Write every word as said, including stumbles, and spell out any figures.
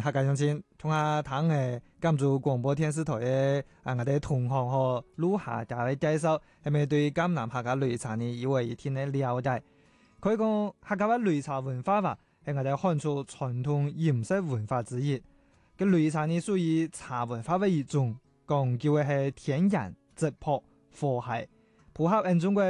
客家鄉親同下聽誒甘肅廣播電視台嘅啊我哋同行和錄下家嘅介紹，係咪對甘南客家擂茶呢以為一天嘅了解？可以講客家嘅擂茶文化話係我哋漢族傳統飲食文化之一。嘅擂茶呢屬於茶文化嘅一種，講究嘅係天然、質樸、和諧，配合喺中國